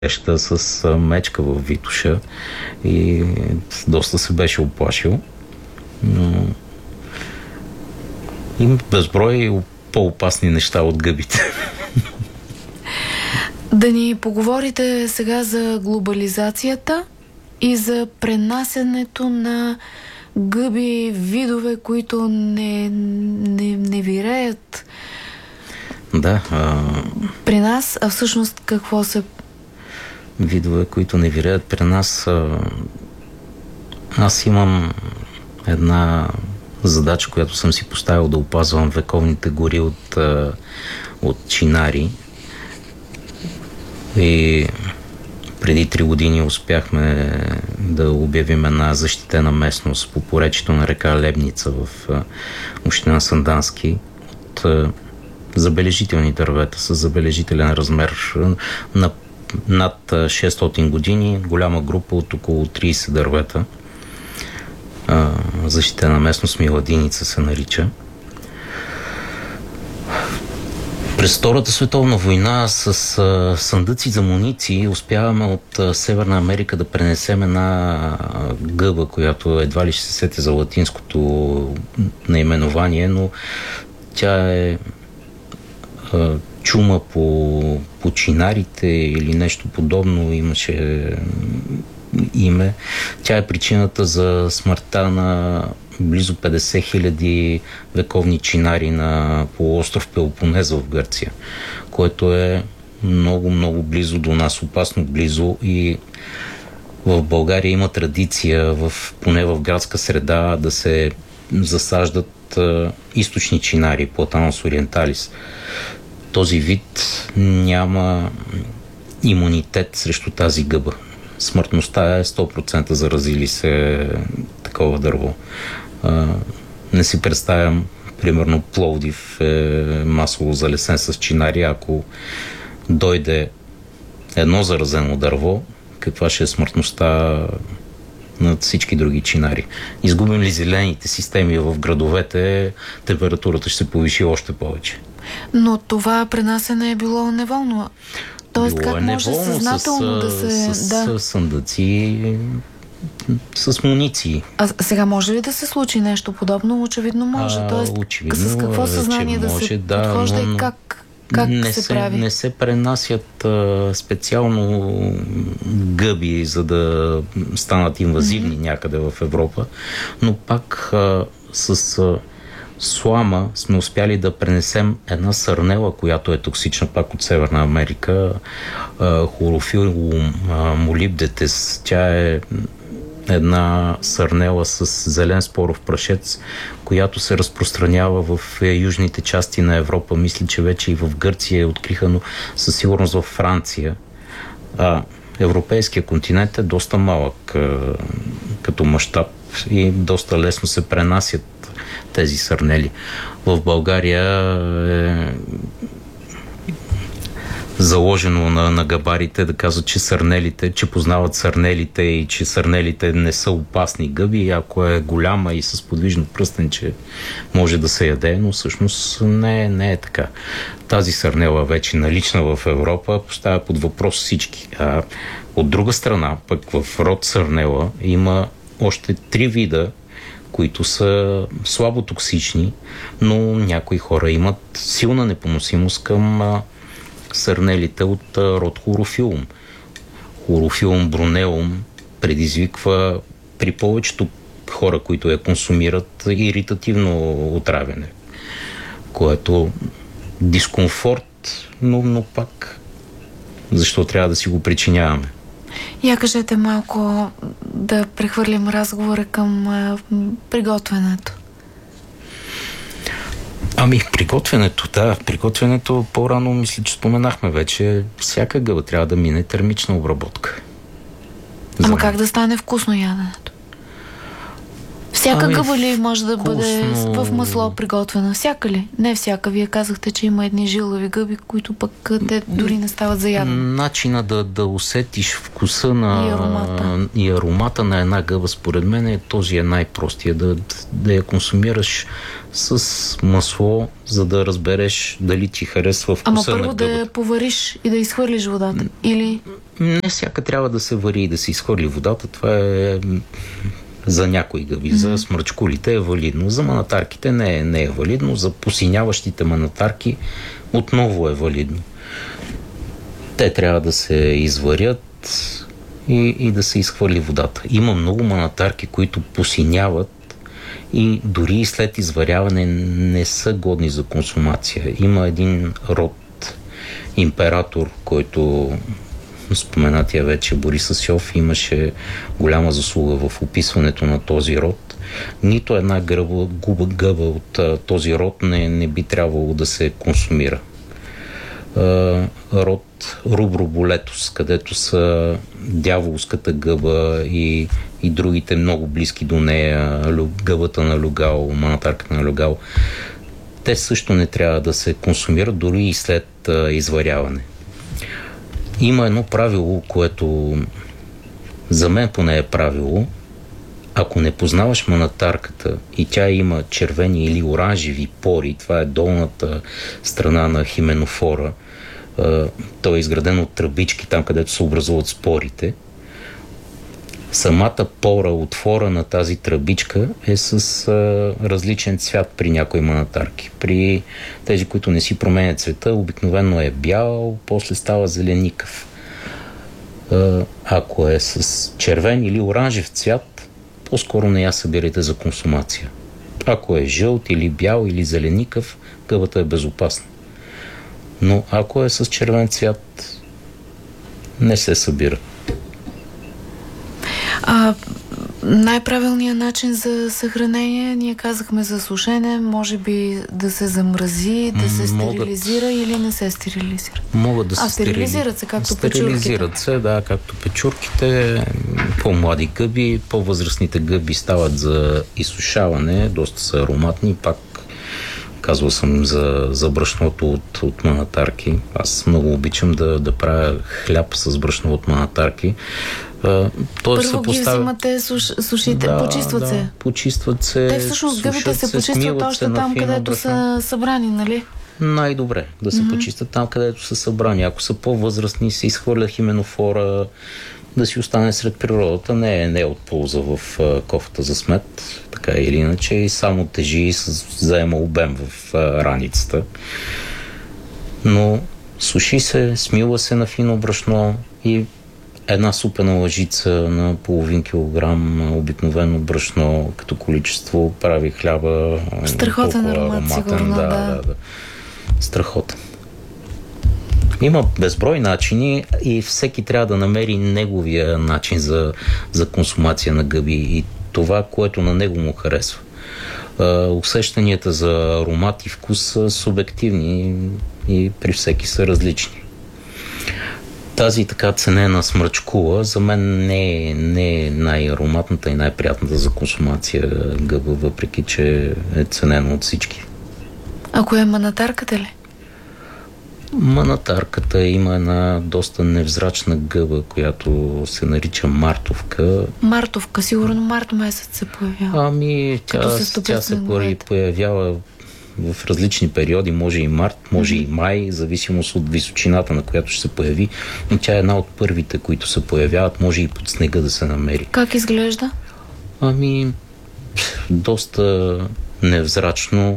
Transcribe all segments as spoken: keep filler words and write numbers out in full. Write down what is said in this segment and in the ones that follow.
среща с мечка в Витоша и доста се беше оплашил. Но има безброй по-опасни неща от гъбите. Да ни поговорите сега за глобализацията и за пренасянето на гъби, видове, които не, не, не виреят да, а... при нас, а всъщност какво се... Видове, които не виреят при нас... А... Аз имам една задача, която съм си поставил, да опазвам вековните гори от, от чинари. И преди три години успяхме да обявим една защитена местност по поречието на река Лебница в община Сандански от забележителни дървета с забележителен размер на над шестстотин години, голяма група от около трийсет дървета. Защитена местност Миладиница се нарича. През Втората световна война с а, съндъци за муниции успяваме от а, Северна Америка да пренесем една а, гъба, която едва ли ще се сети за латинското наименование, но тя е а, чума по, по чинарите или нещо подобно имаше име. Тя е причината за смъртта на близо петдесет хиляди вековни чинари на полуостров Пелопонез в Гърция, което е много, много близо до нас, опасно близо, и в България има традиция, в, поне в градска среда, да се засаждат а, източни чинари, Платанос ориенталис. Този вид няма имунитет срещу тази гъба. Смъртността е сто процента заразили се такова дърво. А, не си представям, примерно Пловдив е масово залесен с чинари. Ако дойде едно заразено дърво, каква ще е смъртността над всички други чинари? Изгубим ли зелените системи в градовете, температурата ще се повиши още повече. Но това пренасене е било неволно. Тоест, било как може съзнателно с, да се... С, да. с съндъци, с муниции. А сега може ли да се случи нещо подобно? Очевидно може. А, Тоест, очевидно, с какво съзнание да може, се да, подхожда но, и как, как не се, се прави? Не се пренасят а, специално гъби, за да станат инвазивни mm-hmm. някъде в Европа, но пак а, с... А, слама сме успяли да пренесем една сърнела, която е токсична пак от Северна Америка, Хлорофилум молибдетес. Тя е една сърнела с зелен споров прашец, която се разпространява в южните части на Европа. Мисля, че вече и в Гърция е откриха, но със сигурност в Франция. А, европейския континент е доста малък а, като мащаб и доста лесно се пренасят тези сърнели. В България е заложено на, на габарите да казват, че сърнелите, че познават сърнелите и че сърнелите не са опасни гъби. Ако е голяма и с подвижно пръстенче, може да се яде, но всъщност не, не е така. Тази сърнела, вече налична в Европа, поставя под въпрос всички. А от друга страна, пък в род сърнела има още три вида, които са слабо токсични, но някои хора имат силна непоносимост към а, сърнелите от а, род хлорофилум. Хлорофилум брунеум предизвиква при повечето хора, които я консумират, иритативно отравяне, което дискомфорт, но, но пак защо трябва да си го причиняваме? Я кажете малко, да прехвърлим разговора към а, приготвянето. Ами, приготвянето, да. Приготвянето по-рано, мисля, че споменахме вече, всяка гъба трябва да мине термична обработка. Ама как да стане вкусно яденето? Всяка ами, гъба ли може да бъде вкусно... в масло приготвена? Всяка ли? Не всяка. Вие казахте, че има едни жилави гъби, които пък те дори не стават за ядене. Начина да, да усетиш вкуса на... И аромата. и аромата на една гъба, според мен е този е най-простия. Да, да я консумираш с масло, за да разбереш дали ти харесва вкуса Ама на първо гъбата. да я повариш и да изхвърлиш водата? Или... Не всяка трябва да се вари и да се изхвърли водата. Това е за някои гъби. Mm-hmm. За смръчкулите е валидно. За манатарките не е, не е валидно. За посиняващите манатарки отново е валидно. Те трябва да се изварят и, и да се изхвърли водата. Има много манатарки, които посиняват и дори и след изваряване не са годни за консумация. Има един род император, който споменатия вече Борис Асьов имаше голяма заслуга в описването на този род. Нито една гъба, губа, гъба от а, този род не, не би трябвало да се консумира. А, род Руброболетус, където са дяволската гъба и, и другите много близки до нея, гъбата на люгал, манатарката на люгал, те също не трябва да се консумират дори и след а, изваряване. Има едно правило, което за мен поне е правило. Ако не познаваш манатарката и тя има червени или оранжеви пори, това е долната страна на хименофора, той е изграден от тръбички, там където се образуват спорите. Самата пора, отвора на тази тръбичка е с а, различен цвят при някои манатарки. При тези, които не си променят цвета, обикновено е бял, после става зеленикав. А, ако е с червен или оранжев цвят, по-скоро не я събирайте за консумация. Ако е жълт или бял или зеленикав, гъбата е безопасна. Но ако е с червен цвят, не се събира. А, най-правилният начин за съхранение, ние казахме за сушене, може би да се замрази, да се Могат... стерилизира или не се стерилизира? Могат да се а, стерилизират се, както печурките. Стерилизират се, да, както печурките. По-млади гъби, по-възрастните гъби стават за изсушаване, доста са ароматни, пак казвал съм за, за брашното от, от манатарки. Аз много обичам да, да правя хляб с брашно от манатарки. Uh, Първо се ги поставя... взимате, суш, сушите, да, почистват да, се. Почистват се. Те всъщност гъбите се почистват още там, където брашно. Са събрани, нали? Най-добре да се mm-hmm. почистят там, където са събрани. Ако са по-възрастни, се изхвърля хименофора, да си остане сред природата. Не е, не е от полза в uh, кофата за смет, така или иначе, и само тежи и заема обем в uh, раницата. Но суши се, смила се на фино брашно и една супена лъжица на половин килограм обикновено брашно като количество прави хляба. Страхотен аромат, сигурно, да, да. да, да. Страхотен. Има безброй начини и всеки трябва да намери неговия начин за, за консумация на гъби и това, което на него му харесва. Усещанията за аромат и вкус са субективни и при всеки са различни. Тази така ценена смръчкула за мен не е, не е най-ароматната и най-приятната за консумация гъба, въпреки че е ценена от всички. А коя е манатарката ли? Манатарката има една доста невзрачна гъба, която се нарича мартовка. Мартовка, сигурно март месец се появява. Ами, тя се, тя се появява в различни периоди, може и март, може mm-hmm. и май, в зависимост от височината, на която ще се появи. Но тя е една от първите, които се появяват, може и под снега да се намери. Как изглежда? Ами, доста невзрачно,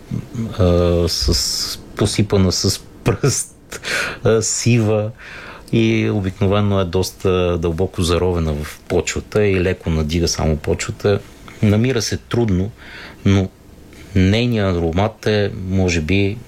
а, с, посипана с пръст, а, сива и обикновено е доста дълбоко заровена в почвата и леко надига само почвата. Намира се трудно, но нейният аромат е, може би,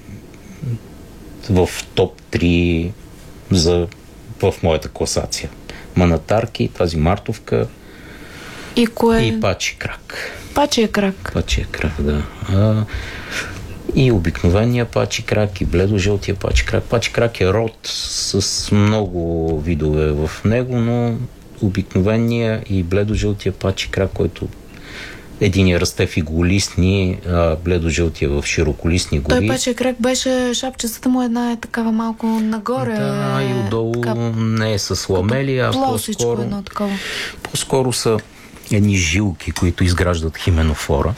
в топ три за, в моята класация. Манатарки, тази мартовка и, кое... и пачи крак. Пачия крак. Пачия крак, да. А, и обикновения пачи крак, и бледо-жълтия пачи крак. Пачи крак е род с много видове в него, но обикновения и бледо-жълтия пачи крак, който Единия расте в иголистни, а бледо-жълтия в широколистни гори. Той паче крак беше, шапчетата му една е такава малко нагоре. Да, и отдолу така, не е с ламели, а по-скоро, едно такова. по-скоро са едни жилки, които изграждат хименофора.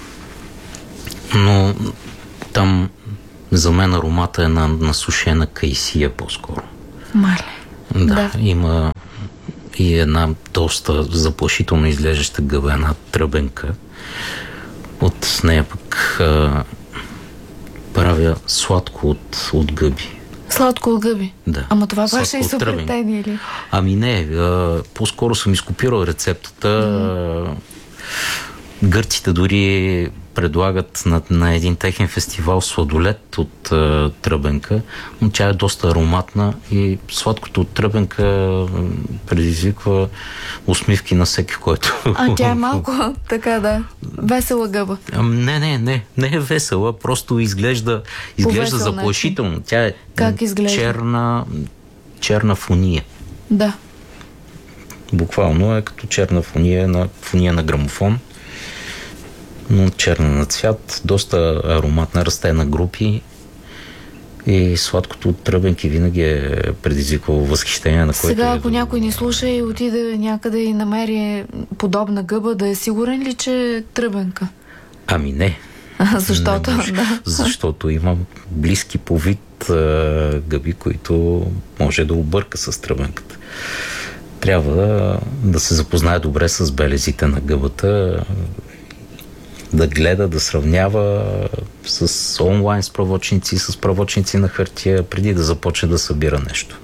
Но там за мен аромата е на насушена кайсия по-скоро. Мале. Да, да, има и една доста заплашително изглеждаща гъба, една тръбенка. От нея пък а, правя сладко от, от гъби. Сладко от гъби? Да. Ама това беше и съпретение или? Ами не, а, по-скоро съм изкопирал рецептата. Mm. Гърците дори предлагат на, на един техен фестивал сладолет от а, тръбенка, но тя е доста ароматна и сладкото от тръбенка предизвиква усмивки на всеки, който... А тя е малко така, да, весела гъба. А, не, не, не, не е весела, просто изглежда, изглежда заплашително. Тя е как изглежда? черна, черна фуния. Да. Буквално е като черна фуния на, фуния на грамофон, но черна на цвят, доста ароматна, расте на групи и сладкото от тръбенки винаги е предизвиквало възхищение на който. Сега, е ако някой ни слуша и отиде някъде и намери подобна гъба, да е сигурен ли, че е тръбенка? Ами не. А, защото? Не да. Защото имам близки по вид а, гъби, които може да обърка с тръбенката. Трябва да, да се запознае добре с белезите на гъбата, да гледа, да сравнява с онлайн справочници, с справочници на хартия, преди да започне да събира нещо.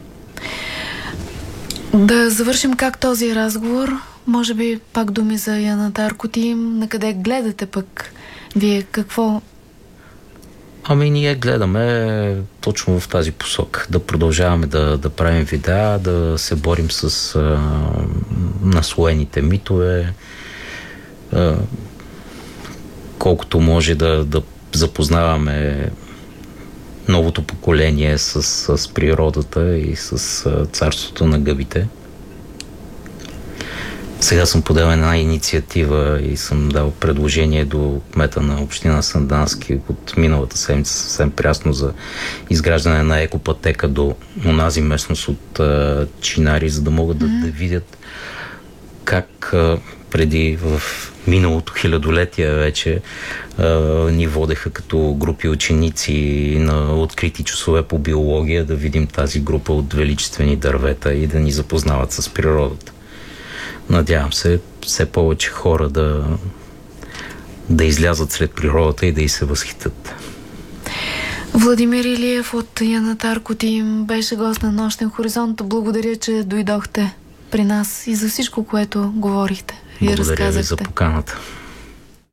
Да завършим как този разговор. Може би пак думи за Янатар Аркотим. На къде гледате пък? Вие какво? Ами ние гледаме точно в тази посока. Да продължаваме да, да правим видеа, да се борим с а, наслоените митове, а, колкото може да, да запознаваме новото поколение с, с природата и с а, царството на гъбите. Сега съм подал една инициатива и съм дал предложение до кмета на община Сандански от миналата седмица съвсем прясно за изграждане на екопътека до онази местност от а, Чинари, за да могат да, mm-hmm. да видят как а, преди в миналото хилядолетие вече а, ни водеха като групи ученици на открити часове по биология да видим тази група от величествени дървета и да ни запознават с природата. Надявам се все повече хора да, да излязат сред природата и да й се възхитят. Владимир Илиев от Янатар Аркотим беше гост на Нощен хоризонт. Благодаря, че дойдохте при нас и за всичко, което говорихте и разказахте. Благодаря ви за поканата.